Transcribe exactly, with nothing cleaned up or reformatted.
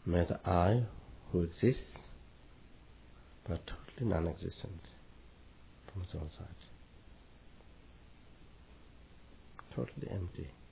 May the I who exists but totally non-existent from its own side. Totally empty.